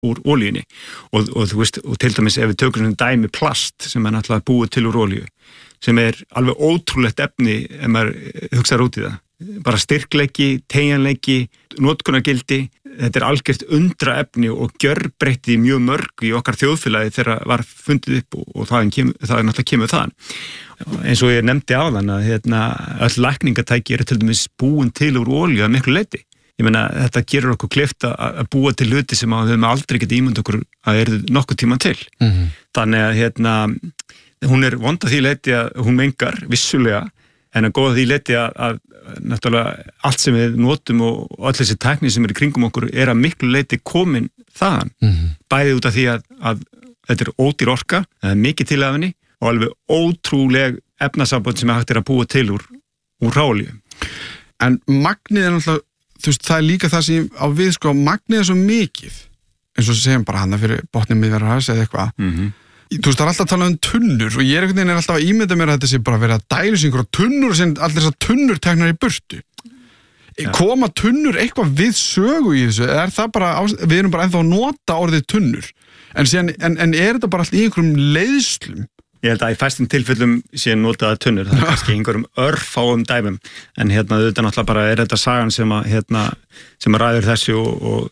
úr olíunni og þú veist, og til dæmis ef við tökum svona dæmi plast sem náttúrulega búið til úr olíu sem alveg ótrúlegt efni ef maður hugsar út í það. Bara styrkleiki, teygjanleiki, notkunargildi, þetta algjört undra efni og gjörbreytti mjög mörg í okkar þjóðfélagi þegar var fundið upp og það náttúrulega kemur þaðan. Eins og ég nefndi áðan að öll lækningatæki eru til dæmis búin til úr olíu að miklu leyti. Ég meina, þetta gerur okkur kleift að búa til hluti sem við höfum aldrei getið ímyndað okkur að eru nokkuð tíma til. Þannig að hún vond að því leyti að hún mengar vissulega, en að góða því leyti að náttúrulega allt sem við notum og öll þessi tækni sem í kringum okkur að miklu leyti komin þaðan. Bæði út af því að þetta ódýr orka, það mikið til af henni og alveg ótrúleg efnasambönd sem hægt að búa til úr hráolíu. En magnið náttúrulega, þú veist, það líka það sem á við, sko, magnið svo mikið, eins og segjum bara hana fyrir botnið Miðjarðarhafs eða eitthvað. Þú veist, það alltaf að tala tunnur og ég einhvern veginn alltaf að ímynda mér að þetta sé bara verið að dæla sig einhverja tunnur og sem allir þessar tunnur teknar í burtu. Koma tunnur eitthvað við sögu í þessu? Það bara, við erum bara ennþá að nota orðið tunnur. En þetta bara allt í einhverjum leiðslum? Ég held að í fæstum tilfellum sé notaða tunnur, það kannski einhverjum örfáum dæmum, en auðvitað náttúrulega bara þetta sagan sem ræður þessu og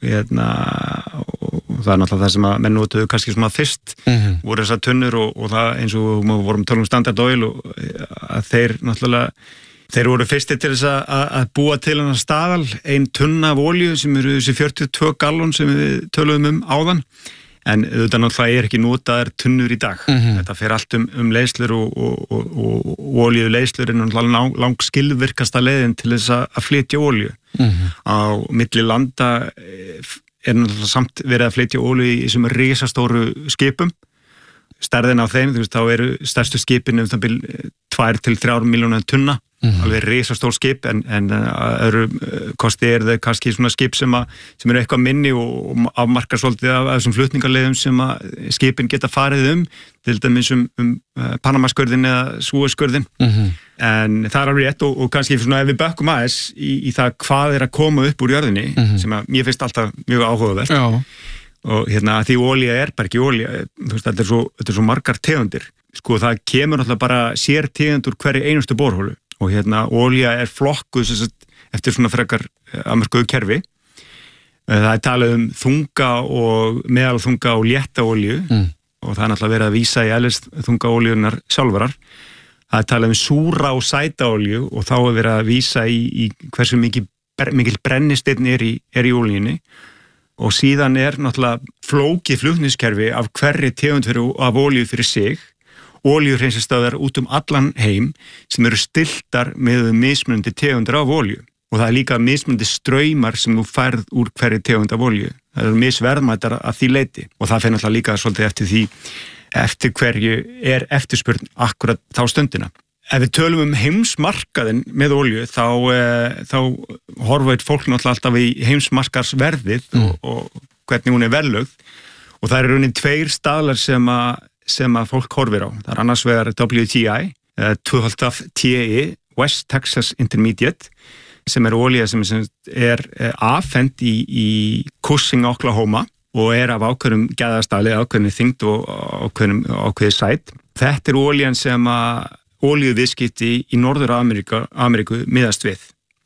það náttúrulega það sem að menn notuðu kannski svona fyrst voru þessar tunnur og það eins og við vorum tölum Standard Oil og að þeir voru fyrstir til þess að búa til hennar staðal, ein tunna af olíu sem eru þessi 42 gallon sem við töluðum áðan. En auðvitað náttúrulega ekki notaðar tunnur í dag. Þetta fer allt leiðslur og olíuleiðslur náttúrulega lang skilvirkasta leiðin til þess að flytja olíu. Á milli landa náttúrulega samt verið að flytja olíu í þessum risastóru skipum. Stærðin á þeim, þú veist, þá eru stærstu skipin 2 til 3 milljóna tunna. Alveg risastór skip en öðru kosti þau kannski svona skip sem eru eitthvað minni og afmarkar svolítið af þessum flutningarleiðum sem skipin geta farið til dæmis Panamaskörðin eða Súezskörðin. En það alveg rétt og kannski svona ef við bökkum aðeins í það hvað að koma upp úr jörðinni sem að mér finnst alltaf mjög áhugavert. Og því olía bara ekki olía, þú veist, þetta er svo margar tegundir. Sko, það kemur náttúrulega bara sér tegund úr hverju einustu borholu. Og olía flokkuð eftir svona frekar afmörkuðu kerfi. Það talað þunga og meðalþunga og létta olíu og það náttúrulega verið að vísa í eðlisþunga olíunar sjálfrar. Það talað súra og sæta olíu og þá verið að vísa í hversu mikil brennisteinn í olíunni. Og síðan náttúrulega flókið flutningskerfi af hverri tegund af olíu fyrir sig. Olíuhreinsistöðvar út allan heim sem eru stiltar með mismunandi tegundir af olíu og það líka mismunandi straumar sem þú færð úr hverju tegund af olíu. Það eru misverðmætar að því leyti og það fer náttúrulega líka svolítið eftir hverju eftirspurn akkurat þá stundina. Ef við tölum heimsmarkaðin með olíu þá horfir fólk náttúrulega alltaf í heimsmarkaðsverðið og hvernig hún verðlögð og það eru raunin 2 staðlar sem að fólk horfir á. Það annars vegar WTI, 2,5 TE, West Texas Intermediate, sem olía sem afhent í Cushing, Oklahoma og af ákveðnum gæðastali, ákveðinni þyngd og ákveðið sæt. Þetta olían sem að olíuviðskipti í Norður-Ameríku miðast við.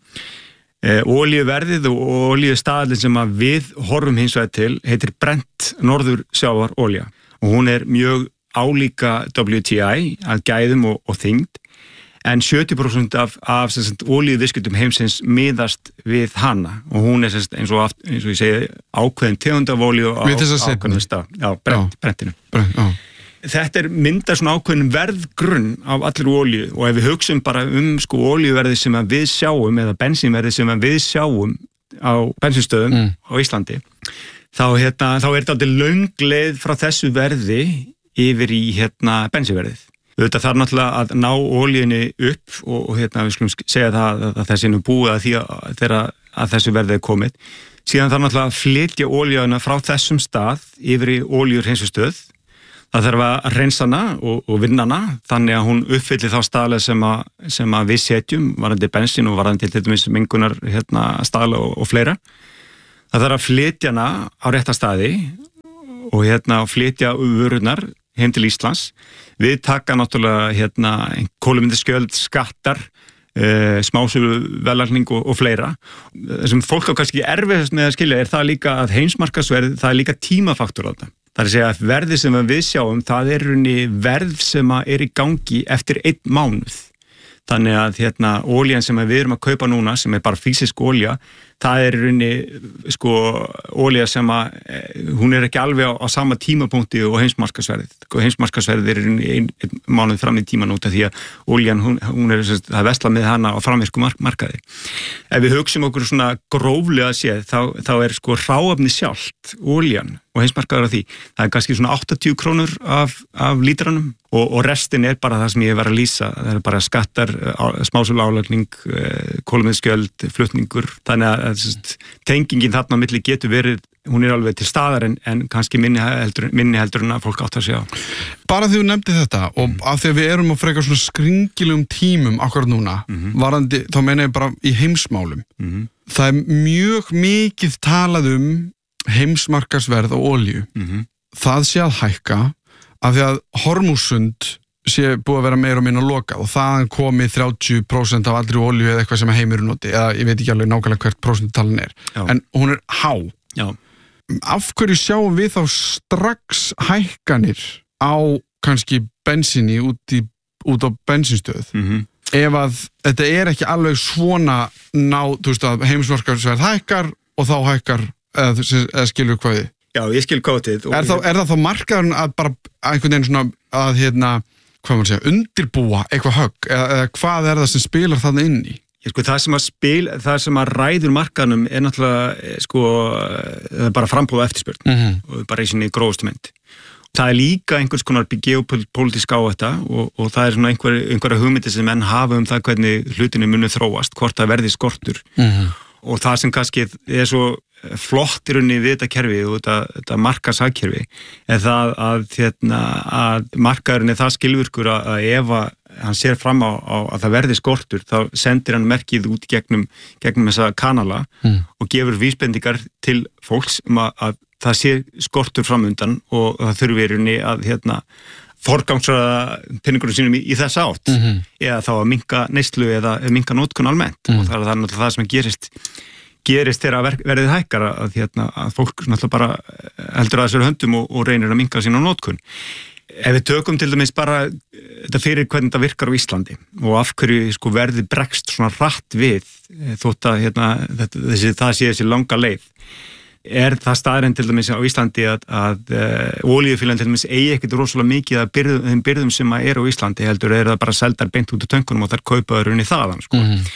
Olíuverðið og olíustaðallinn sem að við horfum hins vegar til heitir Brent norðursjávar olía og hún mjög álíka WTI að gæðum og þyngd en 70% af olíuviðskiptum heimsins miðast við hana og hún eins og ég segi ákveðin tegund af olíu á ákveðnum stað. Já, Brentinu. Þetta myndar svona ákveðin verðgrunn af allir olíu og ef við hugsum bara olíuverði sem við sjáum eða bensínverði sem við sjáum á bensínstöðum á Íslandi þá þá þetta löng leið frá þessu verði yfir í bensínverðið. Þetta þarf náttúrulega að ná olíunni upp og við skulum segja það að þessi búið að því að þessu verði komið. Síðan þarf náttúrulega að flytja olíuna frá þessum stað yfir í olíuhreinsustöð. Það þarf að hreinsa hana og vinna hana þannig að hún uppfylli þá staðlega sem að við setjum varðandi bensín og varðandi til dæmis mengunar staðla og fleira. Það þarf að flytja hana á rétta staði og flytja vörurnar heim til Íslands. Við taka náttúrulega kolefnisgjöld, skattar, smásölu verðlagning og fleira. Það sem fólk á kannski erfiðast með að skilja það líka að heimsmarkaðsverð, það líka tímafaktor á þetta. Það að segja að verðið sem við sjáum, það runni verð sem er í gangi eftir 1 mánuð. Þannig að olían sem við erum að kaupa núna, sem bara fysisk olía, það runni olía sem hún ekki alveg á sama tímapunkti og heimsmarkaðsverðið. Heimsmarkaðsverðið runni 1 mánuð fram í tíman út af því að olían, hún það vesla með hana á framvirku markaði. Ef við hugsum okkur svona gróflega séð, þá hráefni sjálft, olían og heimsmarkaður af því. Það kannski svona 80 krónur af lítranum og restin bara það sem ég var að lýsa. Það bara skattar, smásölu álagning, kolefnisgjöld, flutningur. Þannig að tengingin þarna á milli getur verið, hún alveg til staðar en kannski minni heldur en að fólk átt að sjá. Bara því þú nefndi þetta og af því að við erum á frekar svona skringilegum tímum akkurat núna, varandi, þá meina ég bara í heimsmálum. Það mjög mikið talað heimsmarkaðsverð og olíu. Það sé að hækka af því að Hormússund sé búið að vera meira og minna lokað og þaðan komi 30% af allri olíu eða eitthvað sem heimurinn noti, eða ég veit ekki alveg nákvæmlega hvert prósentutalinn en hún há. Já. Af hverju sjáum við þá strax hækkanir á kannski bensíni út á bensínstöð? Ef að þetta ekki alveg svona þú veist að heimsmarkaðsverð hækkar og þá hækkar eða skilur hvað við? Já, ég skil hvað þið. Er það þá markaðurinn að bara einhvern veginn svona að hvað maður segja, undirbúa eitthvað högg eða hvað það sem spilar þarna inn í? Það sem að ræður markaðnum náttúrulega bara frambúð og eftirspurn og bara í sinni grófustu mynd. Það líka einhvers konar geopolítísk á þetta og það svona einhverja hugmyndir sem menn hafa það hvernig hlutinu munu þróast, hvort það verði skortur. Og það sem kannski svo flott í rauninni við þetta kerfi og þetta markaðshagkerfi það að markaðurinn það skilvirkur að ef hann sér fram á að það verði skortur þá sendir hann merkið út gegnum þessa kanala og gefur vísbendingar til fólks að það sé skortur framundan og það þurfi í rauninni að forgangsraða penningunum sínum í þessa átt eða þá að minnka neyslu eða minnka notkun almennt og það náttúrulega það sem gerist þegar verðið hækkar að fólk náttúrulega bara heldur að þessari höndum og reynir að minnka sína notkun. Ef við tökum til dæmis bara þetta fyrir hvernig þetta virkar á Íslandi og af hverju verðið bregst svona hratt við þótt að það sé þessi langa leið það staðreynd til dæmis á Íslandi að olíufélögin til dæmis eigi ekkert rosalega mikið af þeim byrðum sem á Íslandi heldur það bara seldar beint út á tönkunum og þær kaupaður inn í þaðan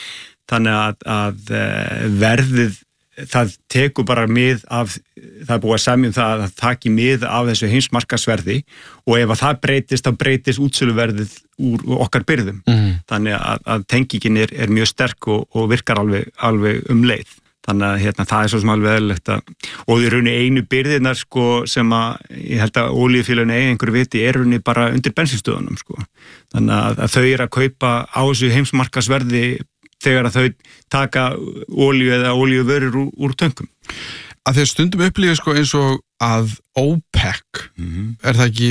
Þannig að verðið, það tekur bara mið af, það búið að semja það að taki mið af þessu heimsmarkaðsverði og ef að það breytist, þá breytist útsöluverðið úr okkar byrðum. Þannig að tengingin mjög sterk og virkar alveg leið. Þannig að það svo sem alveg eðlilegt og í rauninni einu byrðirnar sem að ég held að olíufélögin einhverju viti rauninni bara undir bensínstöðunum Þannig að þau að kaupa á þessu heimsmarkaðsverði þegar að þau taka olíu eða olíuvörur úr tönkum. Að þeir stundum upplýði eins og að OPEC það ekki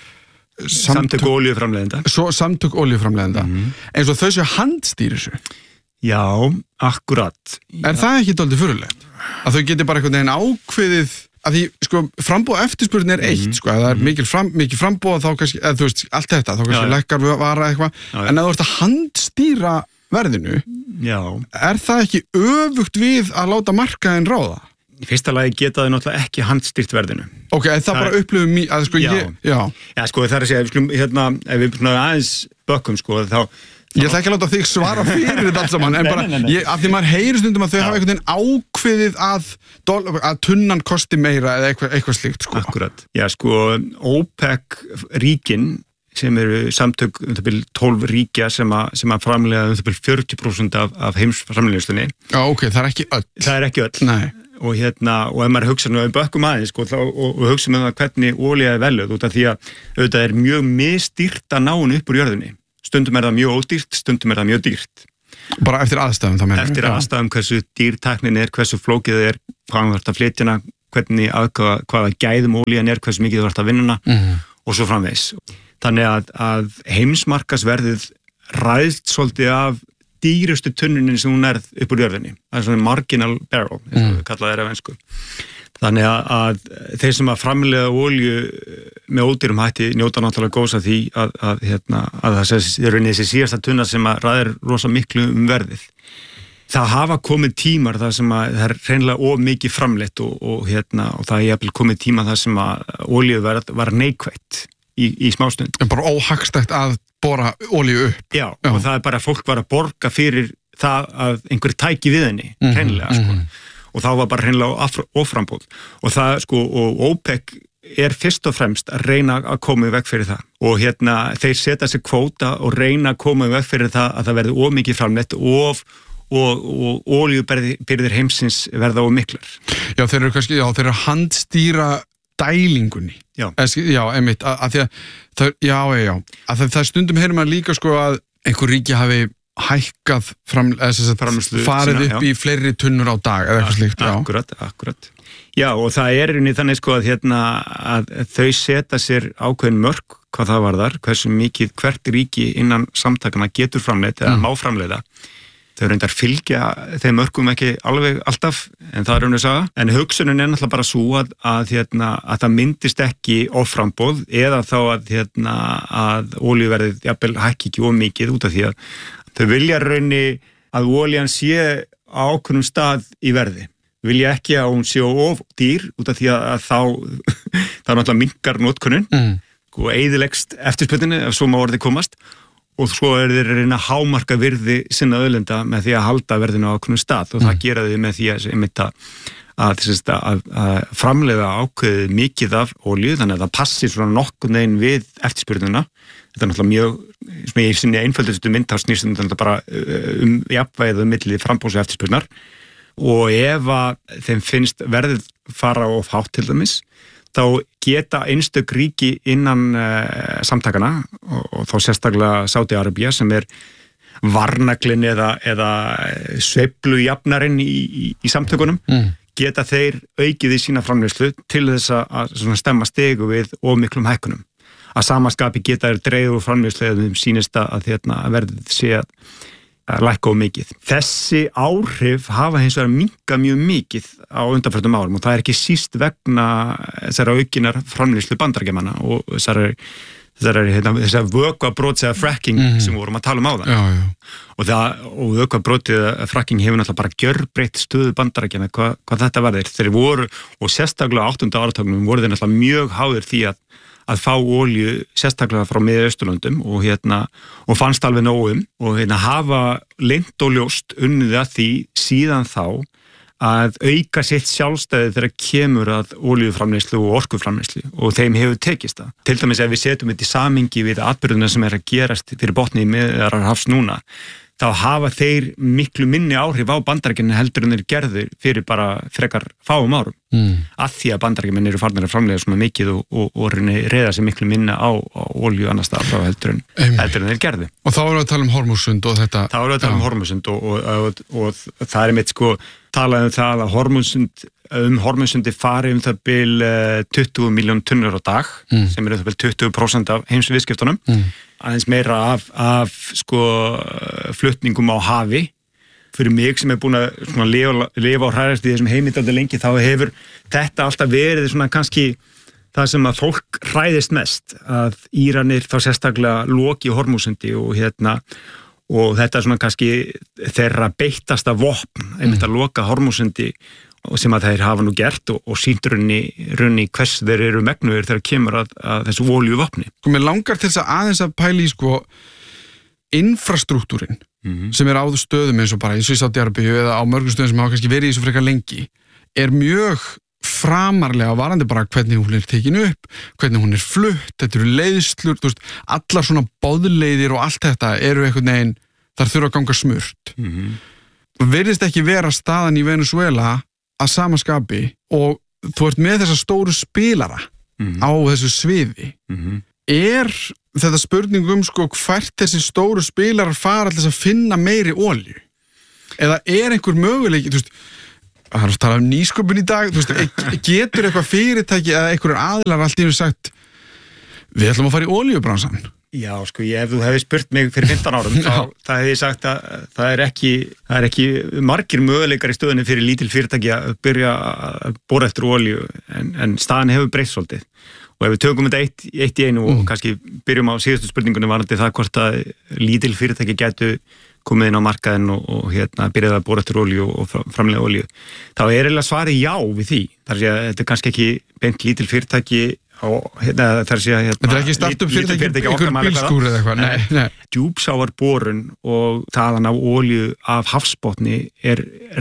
samtök olíuframleiðenda. Samtök olíuframleiðenda. Eins og þau séu handstýri þessu. Já, akkurat. Það ekki dálítið furðulegt? Að þau geti bara einhvern veginn ákveðið að því frambúð eftirspurn eitt það mikil frambúð þá kannski, eða þú veist, allt þetta þá kannski lækkar vara eitthvað, en að þú ert að handstýra verðinu, það ekki öfugt við að láta markaðinn ráða? Í fyrsta lagi geta þau náttúrulega ekki handstýrt verðinu. Ok, það bara upplifum að það að segja, ef við aðeins bökkum, þá ég ætla ekki að láta þig svara fyrir þetta allt saman, en bara, af því maður heyrir stundum að þau hafa einhvern veginn ákveðið að tunnan kosti meira eða eitthvað slíkt, Akkurat. OPEC ríkin sem eru samtök 12 ríkja sem að framleiða 40% af heimsframleiðslunni. Já, ok, það ekki öll. Það ekki öll. Nei. Og ef maður hugsa bökkum aðeins og hugsa það hvernig olía veluð út af því að auðvitað mjög misdýrt að ná henni upp úr jörðinni. Stundum það mjög ódýrt, stundum það mjög dýrt. Bara eftir aðstæðum það meina? Eftir aðstæðum hversu dýrtæknin hversu flókið hvað þarf að flytja hana, hvernig hvaða gæðum olían hversu mikið þú ert að vinna og svo framvegis. Þannig að heimsmarkaðsverðið ræðst svolítið af dýrustu tunnunin sem hún upp úr jörðinni. Það svona marginal barrel, eins og við kallaði á ensku. Þannig að þeir sem að framleiða olíu með ódýrum hætti njóta náttúrulega góðs af því að það sé þessi síðasta tunna sem að ræðir rosa miklu verðið. Það hafa komið tímar þar sem að það er hreinlega of mikið framleitt og það er jafnvel komið tíma þar sem að olíuverð var neikvætt í smástund. En bara óhagstætt að bora olíu upp. Já, og það er bara að fólk var að borga fyrir það að einhver tæki við henni, hreinlega, sko. Og þá var bara hreinlega oframbóð. Og það, sko, og OPEC er fyrst og fremst að reyna að koma í veg fyrir það. Og þeir setja sér kvóta og reyna að koma í veg fyrir það að það verði of mikið framleitt og olíubirgðir heimsins verða of miklar. Já, þeir eru handstýra dælingunni. Já, einmitt, að því að það stundum heyrum að líka sko að einhver ríki hafi hækkað farið upp í fleiri tunnur á dag eða eitthvað slíkt. Akkurat. Já, og það er þannig sko að þau setja sér ákveðin mörk hvað það varðar, hversu mikið hvert ríki innan samtakana getur framleitt eða má framleiða. Þau reyndar fylgja þeim mörkum ekki alveg alltaf, en það er raun að saga. En hugsunin er náttúrulega bara svo að það myndist ekki offramboð eða þá að olíuverðið jafnvel hækki ekki of mikið út af því að þau vilja raunni að olían sé á ákveðnum stað í verði. Þau vilja ekki að hún sé of dýr út af því að þá náttúrulega minnkar notkunin og eyðileggst eftirspurninni ef svo má orðið komast. Og svo þeir reyna að hámarka virði sinna auðlinda með því að halda verðinu á ákveðnum stað og það gera þau með því að framleiða ákveðið mikið af olíu, þannig að það passir svona nokkurn veginn við eftirspurnina. Þetta er náttúrulega mjög, sem ég sinni einföldustu mynd, þá snýst þetta bara jafnvægið milli frambóðs og eftirspurnar. Og ef að þeim finnst verðið fara of hátt til dæmis, þá geta einstök ríki innan samtakana og þá sérstaklega Sádi-Arabía sem er varnaglinn eða sveiflujafnarinn í samtökunum, geta þeir aukið í sína framleiðslu til þess að stemma stegu við of miklum hækkunum. Að samaskapi geta þeir dreifð úr framleiðslu eða þeim sýnist að verðið sé að lækka of mikið. Þessi áhrif hafa hins vegar minnkað mjög mikið á undanförnum árum og það er ekki síst vegna þessara aukinar framleiðslu Bandaríkjamanna og þessar vökvabrot eða fracking sem vorum að tala um áðan. Og vökvabrot eða fracking hefur náttúrulega bara gjörbreytt stöðu Bandaríkjanna hvað þetta varðir. Þeir voru, og sérstaklega á 8. áratugnum voru þeir náttúrulega mjög háðir því að fá olíu sérstaklega frá Mið-Austurlöndum og fannst alveg nógum og hafa leynt og ljóst unnið að því síðan þá að auka sitt sjálfstæði þegar kemur að olíuframleiðslu og orkuframleiðslu og þeim hefur tekist það. Til dæmis ef við setjum þetta í samhengi við atburðina sem að gerast fyrir botni í Miðjarðarhafs núna, þá hafa þeir miklu minni áhrif á Bandaríkjunum heldur en þeir gerðu fyrir bara frekar fáum árum. Að því að Bandaríkjunum eru farnir að framleiða svona mikið og reyða sig miklu minna á olíu annars staðar frá heldur en þeir gerðu. Og þá erum við að tala um Hormuzsund og þetta. Þá erum við að tala um Hormuzsund og það er mitt sko talað um það að Hormuzundi fari það bil 20 miljón tunnur á dag sem eru það bil 20% af heimsviðskiptunum. Aðeins meira af sko flutningum á hafi. Fyrir mig sem er búin að lifa og hræðast í þessum heimildandi lengi, þá hefur þetta alltaf verið svona kannski það sem að fólk hræðist mest, að Íranir þá sérstaklega loki Hormuzundi og þetta er svona kannski þeirra beittasta vopn, einmitt að loka Hormuzundi sem að þeir hafa nú gert og sýnt runni hvers þeir eru megnuðir þegar kemur að þessu olíuvopni. Mér langar til þess að aðeins að pæla í sko infrastruktúrin sem er á stöðum eins og bara í Sádi-Arabíu eða á mörgum stöðum sem hafa kannski verið í svo frekar lengi, er mjög framarlega varandi bara hvernig hún er tekin upp, hvernig hún er flutt, þetta eru leiðslur, þú veist, allar svona boðleiðir og allt þetta eru einhvern veginn, þar þurfa að ganga smurt. Virðist ekki vera staðan í Venezuela að sama skapi og þú ert með þessa stóru spilara á þessu sviði. Er þetta spurning sko hvert þessi stóru spilarar fara til þess að finna meiri olíu? Eða er einhver möguleiki, þú veist, Það er að tala nýsköpun í dag, þú veist, getur eitthvað fyrirtæki eða einhverjum aðilar allt í einu sagt við ætlum að fara í olíubransan? Já, sko, ef þú hefði spurt mig fyrir 15 árum, þá hefði ég sagt að það er ekki margir möguleikar í stöðunni fyrir lítil fyrirtæki að byrja að bora eftir olíu, en staðan hefur breyst svolítið. Og ef við tökum þetta eitt í einu og kannski byrjum á síðustu spurningunni varandi það hvort að lítil fyrirtæki gætu komið inn á markaðinn og byrjaði að bora eftir olíu og framleiða olíu, þá er eiginlega svarið já við því. Þar sé að þetta er kannski ekki beint lítil fyrirtæki þar sé að þetta er ekki startup fyrirtæki einhver bílskúr eða eitthvað. Nei. Djúpsjávarborun og þaðan af olíu af hafsbotni er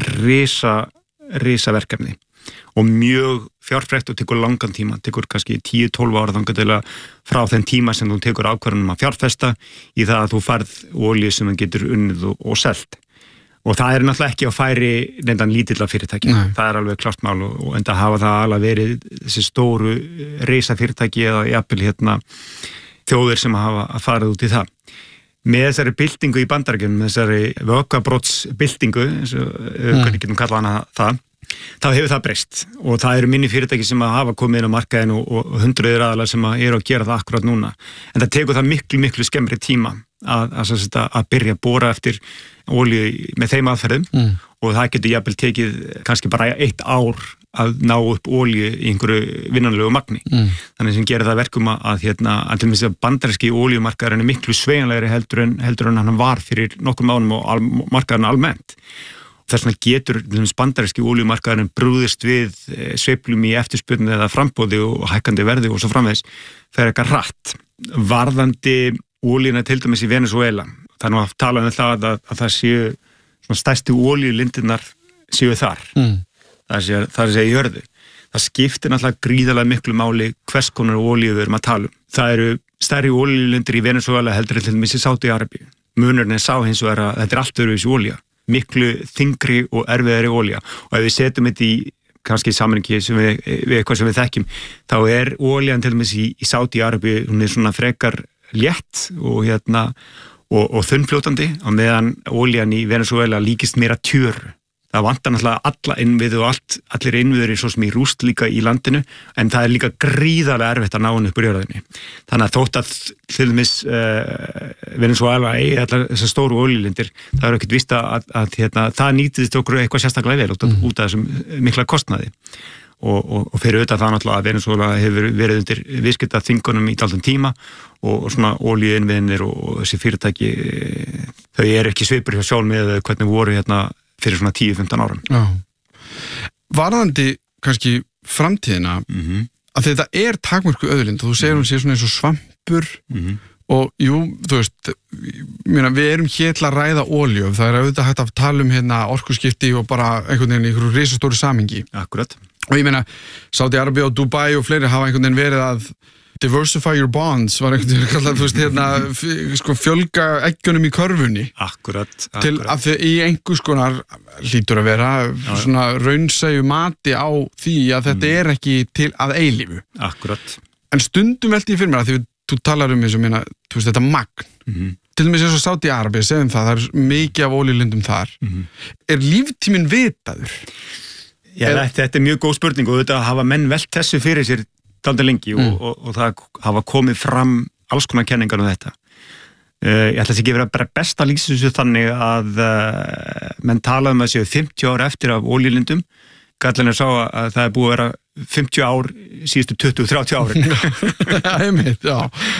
risa verkefni og mjög fjárfrekt og tekur langan tíma, tekur kannski 10-12 ára þangað til að frá þenn tíma sem þú tekur ákvörðunum að fjárfesta í það að þú færð olíu sem þú getur unnið og selt. Og það er náttúrulega ekki á færi neyndan lítilla fyrirtæki. Nei. Það er alveg klart mál og enda hafa það alveg verið þessi stóru risa fyrirtæki eða jafnvel þjóðir sem hafa farið út í það. Með þessari byltingu í Bandaríkjunum, þessari vökabrotsbyltingu, eins og hvernig getum kallað hana það, þá hefur það breyst og það eru minni fyrirtæki sem hafa komið inn á markaðin og hundruðir aðalar sem eru að gera það akkurat núna. En það tekur það miklu skemmri tíma að byrja að bora eftir olíu með þeim aðferðum og það getur jafnvel tekið kannski bara 1 ár að ná upp olíu í einhverju vinnanlegu magni. Þannig sem gerir það verkum að til dæmis að bandaríski olíumarkaðurinn er miklu sveigjanlegri heldur en hann var fyrir nokkrum ánum og markaðurinn almennt. Þess vegna getur bandaríski olíumarkaðurinn brúðist við sveiflum í eftirspurn eða framboði og hækkandi verði og svo framvegis fer eitthvað hratt. Varðandi olíuna til dæmis í Venezuela, það er nú að tala um það að það séu svona stærstu olíulindirnar séu þar. Það er í jörðu. Það skiptir náttúrulega gríðarlega miklu máli hvers konar olíu við erum að tala um. Það eru stærri olíulindir í Venezuela heldur til dæmis í Sádi-Arabíu. Munurinn er sá hins vegar að þetta er allt öðruvísi olía. Miklu þyngri og erfiðari olía og ef við setjum þetta í kannski sammenhengi við eitthvað sem við þekkjum þá er olían til dæmis í Sádi-Arabíu hún er svona frekar létt og þunnfljótandi á meðan olían í Venezuela líkist meira tjöru. Það vantar náttúrulega alla innviði og allir innviður er svo sem í rúst líka í landinu en það er líka gríðarlega erfitt að ná hann upp úr jörðinni. Þannig að þótt að til dæmis Venezuela eigi allar þessar stóru olíulindir það er ekkert víst að það nýtist okkur eitthvað sérstaklega vel út af þessum mikla kostnaði. Og fyrir auðvitað það náttúrulega að Venezuela hefur verið undir viðskipta þvingunum í dálítinn tíma og svona olíuinnviðinir og þessi fyrirtæki þau eru ekki svipur hjá sjálf með hvernig voru fyrir svona 10-15 árum. Já. Varðandi kannski framtíðina að þetta er takmörku auðlind og þú segir hún sé svona eins og svampur og jú, þú veist við erum hér til að ræða olíu það er auðvitað hægt að tala um orkuskipti og bara einhvern veginn í einhverju risastóru samhengi. Akkurat. Og ég meina, Sádi-Arabíu og Dubai og fleiri hafa einhvern veginn verið að diversify your bonds var einhvern veginn kallað, þú veist, fjölga eggjunum í körfunni. Akkurat. Til að þau í einhvers konar hlýtur að vera svona raunsæju mati á því að þetta er ekki til að eilífu. Akkurat. En stundum velti ég fyrir mér að því þú talar um eins og meina, þú veist, þetta magn. Til dæmis eins og Sádi-Arabíu, segjum það er mikið af olíulindum þar. Er líftíminn vitaður? Já, þetta er mjög góð spurning og þetta hafa menn velt þessu fyrir sér dálítið lengi og það hafa komið fram alls konar kenningar um þetta. Ég ætla ekki að vera bara best að lýsa þessu þannig að menn tala um að séu 50 ár eftir af olíulindum. Gallin er sá að það er búið að vera 50 ár síðustu 20-30 árin. Já.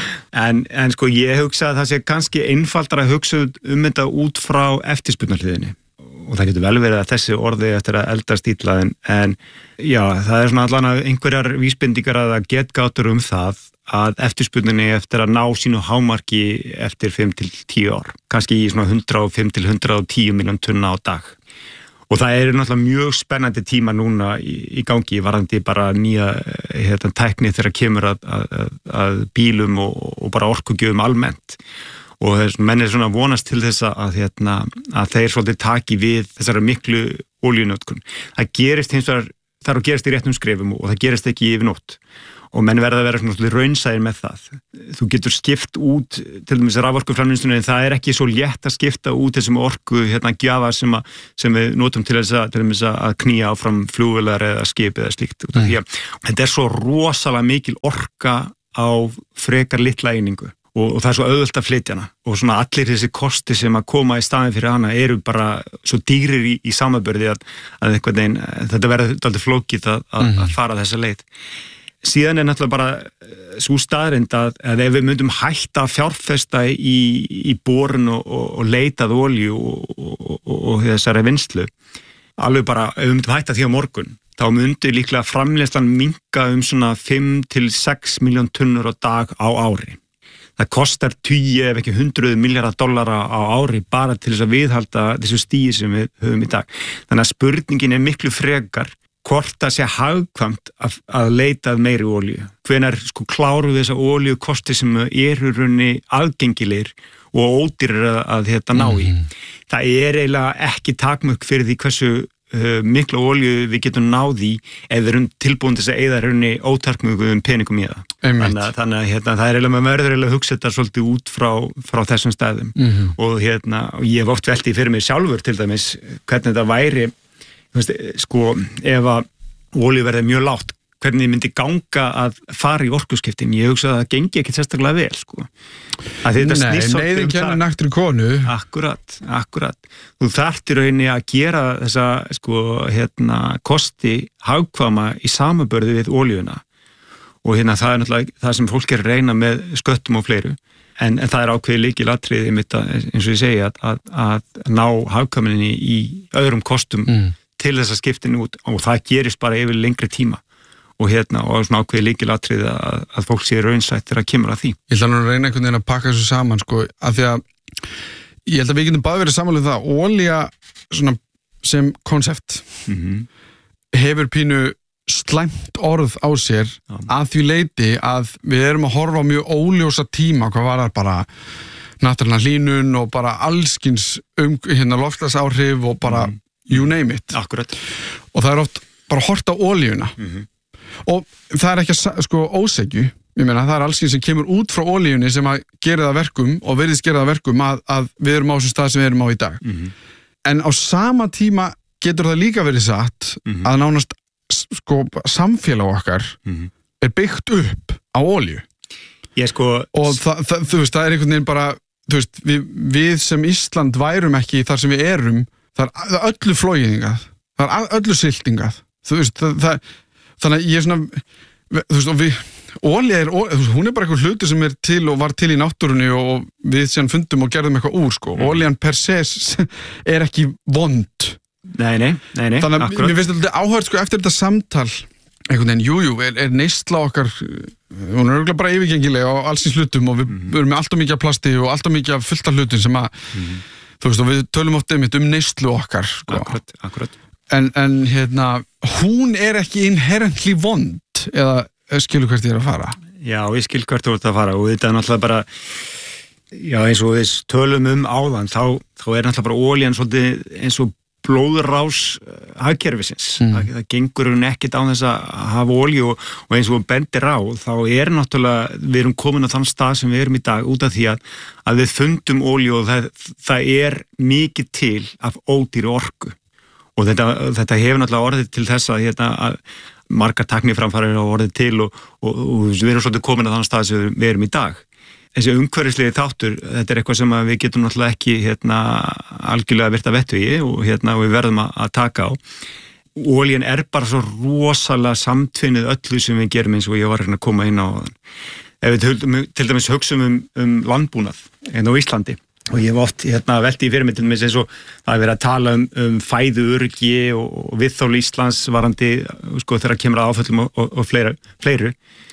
En sko ég hugsa að það sé kannski einfaldara að hugsa þetta út frá eftirspurnarhliðinni. Og það getur vel verið að þessi orði eftir að eldast illa en já, það er svona allan að einhverjar vísbendingar að það getgátur um það að eftirspurninni eftir að ná sínu hámarki eftir 5-10 ár. Kannski í svona 105-110 miljón tunna á dag. Og það er náttúrulega mjög spennandi tíma núna í gangi varðandi bara nýja tækni þegar kemur að bílum og bara orkugjöfum almennt. Og menn er svona vonast til þess að þeir svolítið taki við þessara miklu olíunotkun. Það gerist hins vegar, það gerist í réttum skrefum og það gerist ekki yfir nótt. og menn verða að vera svona raunsæðir með það. Þú getur skipt út til dæmis raforkuframleiðslunni, en það ekki svo létt að skipta út þessum orku gjafa sem við notum til dæmis að knýja áfram flugvélar eða skip eða slíkt. Því að þetta svo rosalega mikil orka á frekar litla einingu. Og það svo auðvelt að flytja hana og svona allir þessi kosti sem að koma í staðin fyrir hana eru bara svo dýrir í samanburði að einhvern veginn, þetta verður dálítið flókið að fara þessa leið. Síðan náttúrulega bara sú staðreynd að ef við myndum hætta að fjárfesta í borun og leitað olíu og þessari vinnslu, alveg bara ef við myndum hætta því á morgun, þá myndi líklega framleiðslan minnka svona 5 til 6 miljón tunnur á dag á ári. Það kostar 10 ef ekki 100 milljarða dollara á ári bara til þess að viðhalda þessu stigi sem við höfum í dag. Þannig að spurningin miklu frekar hvort það sé hagkvæmt að leita að meiri olíu. Hvenær klárum við þessa olíukosti sem eru runni aðgengilegir og ódýrir að ná í. Það eiginlega ekki takmörk fyrir því hversu mikla olíu við getum náði ef við erum tilbúin til að eyða runni ótakmörkuðum peningum í það. Þannig að það eiginlega með verður að hugsa þetta svolítið út frá þessum stæðum. Og ég hef oft velt í fyrir mig sjálfur til dæmis hvernig þetta væri, ef að olíu verði mjög lágt, hvernig myndi ganga að fara í orkuskiptin. Ég hugsa að það gengi ekkert sérstaklega vel, Neyðin kennir naktri konu. Akkurat. Þú þarft í rauninni að gera þessa kosti hagkvæma í samanburði við olíuna. Og það náttúrulega það sem fólk reyna með sköttum og fleiru. En það ákveðið lykilatriði eins og ég segi að ná hagkvæmninni í öðrum kostum til þess að skiptin út, og það gerist bara yfir lengri tíma. Og svona ákveðið lykilatriði að fólk sé raunsættir að kemur að því. Ég ætla nú að reyna einhvern veginn að pakka þessu saman, af því að ég held að við getum bara verið saman um það, olía svona sem konsept hefur pínu slæmt orð á sér að því leyti að við erum að horfa á mjög óljósa tíma, hvað var það bara náttúrulega hlýnun og bara allskins loftslagsáhrif og bara you name it. Akkurat. Og það oft bara hort á olíuna. Og það ekki ósegju, ég meina það allskins sem kemur út frá olíunni sem að gera það verkum og virðist gera það verkum að við erum á þessum stað sem við erum á í dag. En á sama tíma getur það líka verið satt að nánast samfélag okkar er byggt upp á olíu. Og þú veist, það einhvern veginn bara, þú veist, við sem Ísland værum ekki þar sem við erum, það öllu flógiðingað, það öllu siltingað, þú veist, þannig að ég þú veist, og olía hún bara eitthvað hlutur sem til og var til í náttúrunni og við síðan fundum og gerðum eitthvað úr, olían per se ekki vond. Nei, þannig að mér finnst þetta áhört eftir þetta samtal, einhvern veginn, er neysla okkar, hún örugglega bara yfirgengileg á allsins hlutum og við erum með allt of mikið af plasti og allt of mikið af fullt af hlutum sem að, þú veist, og við tölum oft neyslu okkar, Akkurat. En hún ekki inherently vond, eða skilur hvert ég að fara? Já, ég skil hvert þú ert að fara og þetta náttúrulega bara, já, eins og við tölum áðan, þá náttúrulega bara olían svolítið eins og blóðrás hagkerfisins. Það gengur hún ekkert á þess að hafa olíu og eins og bendir á, þá náttúrulega, við erum komin á þann stað sem við erum í dag út af því að við fundum olíu og það mikið til af ódýri orku. Og þetta hefur náttúrulega orðið til þess að margar tækniframfarir hafa orðið til og við erum svolítið komin á þann stað sem við erum í dag. Þessi umhverfislegi þáttur, þetta eitthvað sem við getum náttúrulega ekki algjörlega virt að vettugi og við verðum að taka á. Olían bara svo rosalega samtvinnuð öllu sem við gerum eins og ég var að koma inn á þann. Ef við til dæmis hugsum landbúnað á Íslandi, og ég hef oft velti í fyrir mig til dæmis eins og það er verið að tala fæðuöryggi og viðþol Íslands varandi þegar kemur að áföllum og fleiru.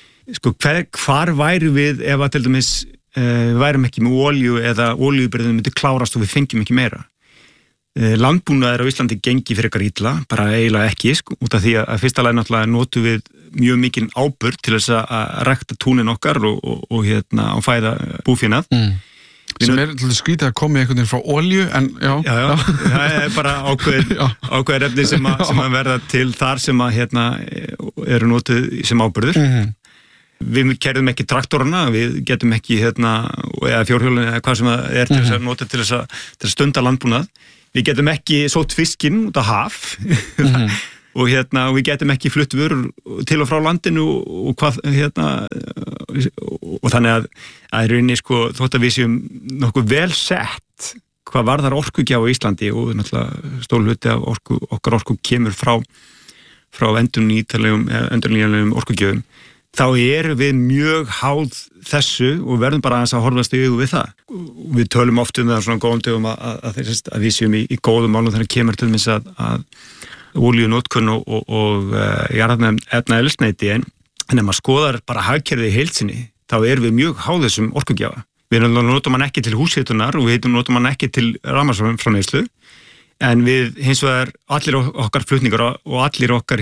Hvar væru við ef að til dæmis við værum ekki með olíu eða olíubirgðin myndi klárast og við fengjum ekki meira. Landbúnaður á Íslandi gengi fyrir eitthvað illa, bara eiginlega ekki, út af því að fyrsta lagi náttúrulega notum við mjög mikinn áburð til þess að rækta túnin okkar og fæða búfénað. Sem skrítið að koma einhvern veginn frá olíu, en já. Það er bara ákveðir efni sem að verða til þar sem að eru notuð sem áburður. Við kerðum ekki traktorana, við getum ekki eða fjórhjólin eða hvað sem það er til þess að nota til þess að stunda landbúnað. Við getum ekki sótt fiskinn út á haf og við getum ekki flutt vörur til og frá landinu og hvað og þannig að í rauninni þótt að við séum nokkuð vel sett hvað varðar orkugjafa á Íslandi og náttúrulega stór hluti af okkar orku kemur frá endurnýjanlegum orkugjöfum, þá erum við mjög háð þessu og verðum bara aðeins að horfast í augu við það. Við tölum oft það svona góðum dögum að við séum í góðum málum þegar kemur til þess að olíunotkun og jarðefnaeldsneyti en ef maður skoðar bara hagkerfið í heild sinni, þá erum við mjög háð þessum orkugjafa. Við notum hann ekki til húshitunar og við notum hann ekki til rafmagnsframleiðslu, en við hins vegar allir okkar flutningar og allir okkar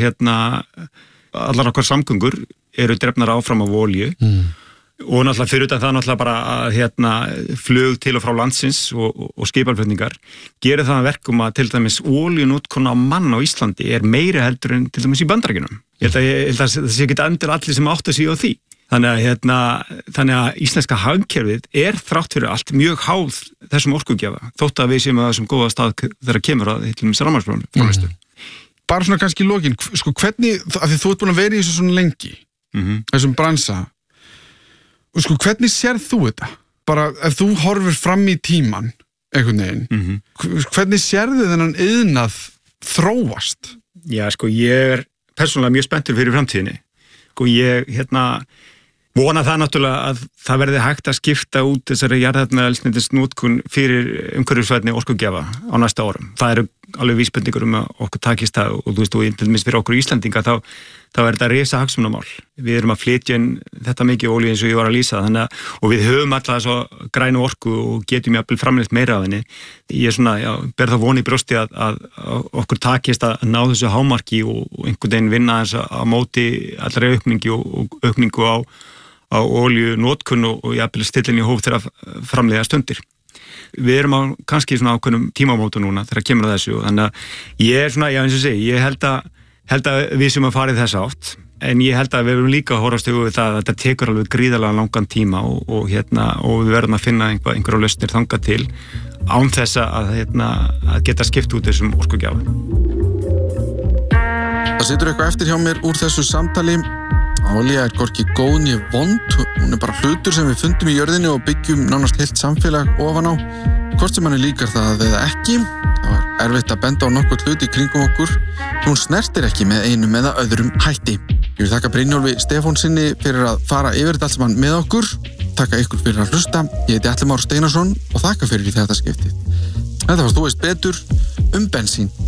allar okkar samgöngur eru drefnar áfram af olíu og náttúrulega fyrir utan það náttúrulega bara flug til og frá landsins og skipaflutningar gerir það verkum að til dæmis olíunotkun á mann á Íslandi er meiri heldur en til dæmis í Bandaríkjunum. Ég held að það sé ekki endur allir sem átta sig á því. Þannig að íslenska hagkerfið er þrátt fyrir allt mjög háð þessum orkugjafa, þótt að við séum að þessum góða stað þegar kemur að til dæmis rafmagnsframleiðslu. Bara svona kannski í lokin, hvernig, af því þú ert búin að vera í þessu svona lengi, þessum bransa, hvernig sérð þú þetta? Bara ef þú horfir fram í tíman, einhvern veginn, hvernig sérðu þennan iðnað þróast? Já, ég er persónulega mjög spenntur fyrir framtíðinni. Ég vona það náttúrulega að það verði hægt að skipta út þessari jarðefnaeldsneytisnotkun fyrir umhverfisvænni orkugjafa á næsta árum. Það eru alveg vísbendingur að okkur takist það og þú veist, og til dæmis fyrir okkur Íslandinga þá er þetta risa hagsmunamál. Við erum að flytja inn þetta mikið olíu eins og ég var að lýsa og við höfum alltaf svo grænu orku og getum jafnvel framleitt meira af henni. Ég ber það von í brjósti að okkur takist að ná þessu hámarki og einhvern veginn vinna þess á móti allra aukningu á olíunotkun og jafnvel stillinni í hóf þegar framleiða stundir. Við erum á kannski svona ákveðnum tímamótu núna þegar kemur að þessu, þannig að ég held að við sem að fara í þessa átt, en ég held að við verum líka að horfast við það að þetta tekur alveg gríðarlega langan tíma og við verðum að finna einhverja lausnir þangað til án þess að geta skipt út þessum orkugjafa. Það situr eitthvað eftir hjá mér úr þessu samtali. Olía er hvorki góð né vond, hún er bara hlutur sem við fundum í jörðinni og byggjum nánast heilt samfélag ofan á. Hvort sem manni líkar það eða ekki, það var erfitt að benda á nokkuð hlut í kringum okkur, hún snertir ekki með einum eða öðrum hætti. Ég vil þakka Brynjólfi Stefánssyni fyrir að fara yfir þetta allt saman með okkur, þakka ykkur fyrir að hlusta, ég heiti Atli Már Steinarsson og þakka fyrir í þetta skiptið. Þetta varst Þú veist betur bensín.